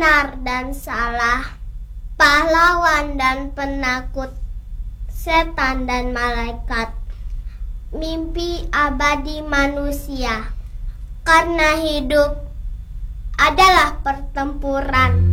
benar dan salah, pahlawan dan penakut, setan dan malaikat, mimpi abadi manusia. Karena hidup adalah pertempuran.